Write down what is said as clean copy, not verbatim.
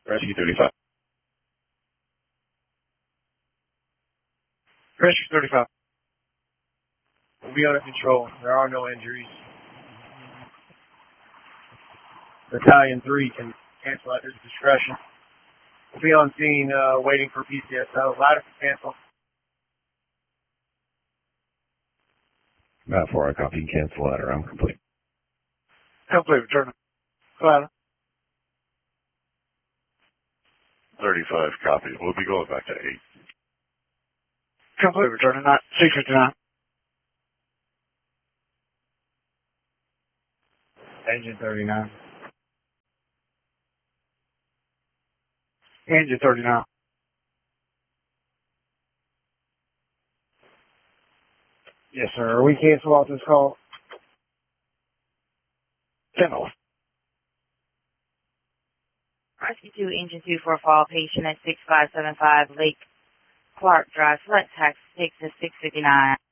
Rescue 35. Rescue 35. We'll be under control. There are no injuries. Battalion 3 can cancel at his discretion. We'll be on scene waiting for PCSO. Ladder can cancel. About 4, I copy. You can cancel ladder. I'm complete. Complete. Return. Ladder. 35, copy. We'll be going back to 8. Complete. Returning. 659. Engine 39. Engine 39. Yes, sir. Are we cancel off this call? 10 off. Rescue 2, Engine 2 for a fall patient at 6575 Lake Clark Drive. Select taxi 6 at 659.